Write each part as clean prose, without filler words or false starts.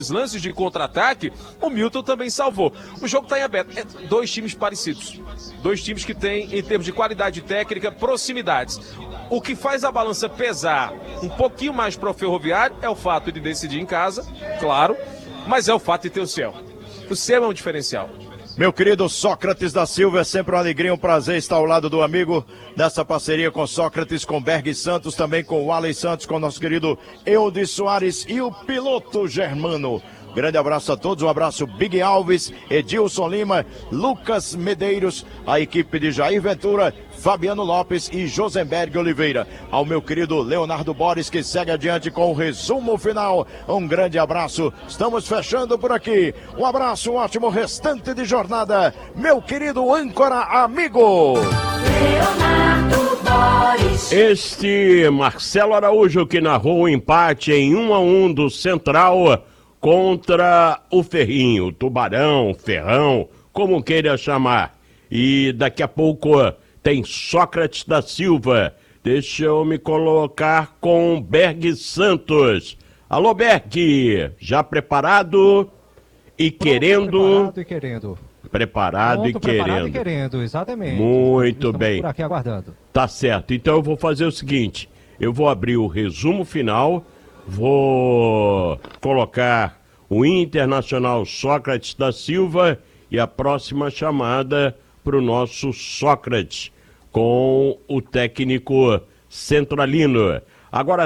lances de contra-ataque, o Milton também salvou. O jogo está em aberto. Dois times parecidos. Dois times que têm, em termos de qualidade técnica, proximidades. O que faz a balança pesar um pouquinho mais para o Ferroviário é o fato de decidir em casa, claro, mas é o fato de ter o céu. O céu é um diferencial. Meu querido Sócrates da Silva, é sempre uma alegria, um prazer estar ao lado do amigo nessa parceria com Sócrates, com Berg Santos, também com o Alex Santos, com o nosso querido Eudes Soares e o piloto Germano. Grande abraço a todos, um abraço Big Alves, Edilson Lima, Lucas Medeiros, a equipe de Jair Ventura, Fabiano Lopes e Josenberg Oliveira. Ao meu querido Leonardo Boris, que segue adiante com o resumo final. Um grande abraço, estamos fechando por aqui. Um abraço, um ótimo restante de jornada, meu querido âncora amigo Leonardo Boris. Este Marcelo Araújo que narrou o empate em 1-1 do Central contra o Ferrinho, Tubarão, Ferrão, como queira chamar. E daqui a pouco tem Sócrates da Silva. Deixa eu me colocar com Berg Santos. Alô, Berg, já preparado e querendo? Preparado e querendo. Preparado e querendo. Preparado e querendo, exatamente. Muito bem. Por aqui aguardando. Tá certo, então eu vou fazer o seguinte, eu vou abrir o resumo final, vou colocar o Internacional Sócrates da Silva e a próxima chamada para o nosso Sócrates com o técnico centralino. Agora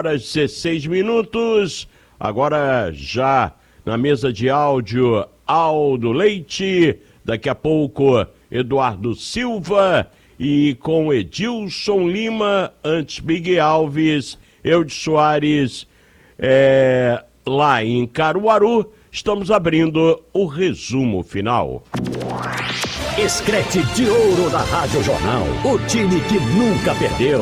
5h16, agora já na mesa de áudio Aldo Leite, daqui a pouco Eduardo Silva e com Edilson Lima, antes Big Alves, Eudes Soares, lá em Caruaru, estamos abrindo o resumo final. Escrete de ouro da Rádio Jornal, o time que nunca perdeu.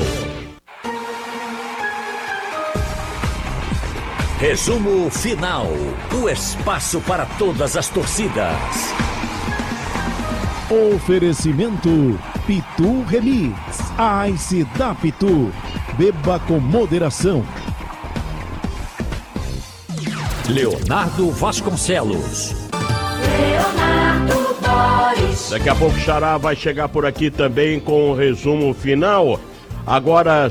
Resumo final, o espaço para todas as torcidas. Oferecimento Pitu Remix, Ice da Pitu, beba com moderação. Leonardo Vasconcelos. Leonardo Boris. Daqui a pouco o Xará vai chegar por aqui também com o resumo final. Agora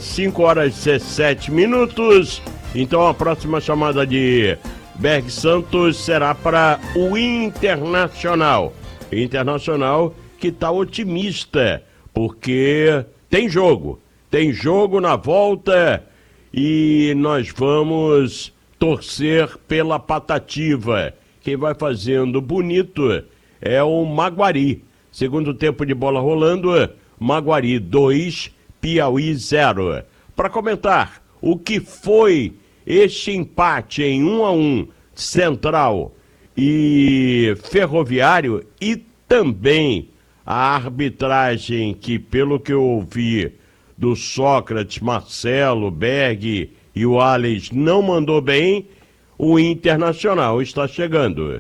5h17. Então a próxima chamada de Berg Santos será para o Internacional. Internacional que está otimista, porque tem jogo na volta e nós vamos torcer pela Patativa. Quem vai fazendo bonito é o Maguari. Segundo tempo de bola rolando, Maguari 2, Piauí 0. Para comentar o que foi este empate em 1-1 Central e Ferroviário e também a arbitragem que, pelo que eu ouvi do Sócrates, Marcelo, Berg e o Alex não mandou bem, o Internacional está chegando.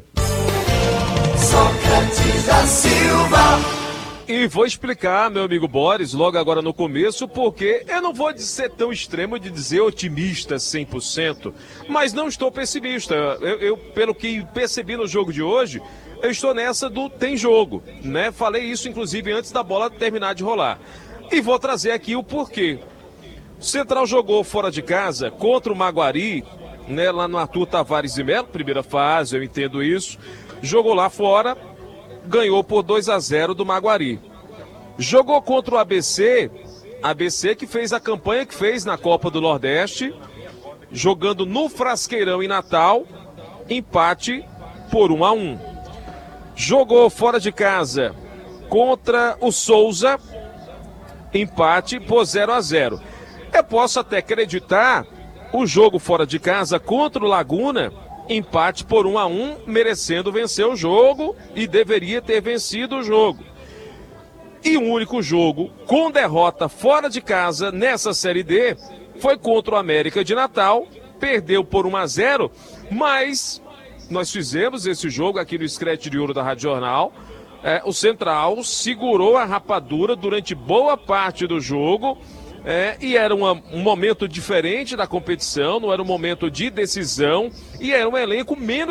Sócrates da Silva. E vou explicar, meu amigo Boris, logo agora no começo, porque eu não vou ser tão extremo de dizer otimista 100%, mas não estou pessimista. Eu, pelo que percebi no jogo de hoje, eu estou nessa do tem jogo, né? Falei isso, inclusive, antes da bola terminar de rolar. E vou trazer aqui o porquê. O Central jogou fora de casa contra o Maguari, né, lá no Arthur Tavares de Melo, primeira fase, eu entendo isso. Jogou lá fora, ganhou por 2-0 do Maguari. Jogou contra o ABC que fez a campanha que fez na Copa do Nordeste, jogando no Frasqueirão em Natal, empate por 1-1. Jogou fora de casa contra o Souza, empate por 0-0. Eu posso até acreditar o jogo fora de casa contra o Laguna, empate por 1-1, merecendo vencer o jogo e deveria ter vencido o jogo. E o único jogo com derrota fora de casa nessa Série D foi contra o América de Natal, perdeu por 1-0, mas nós fizemos esse jogo aqui no Scratch de Ouro da Rádio Jornal. O Central segurou a rapadura durante boa parte do jogo. E era um momento diferente da competição, não era um momento de decisão, e era um elenco menos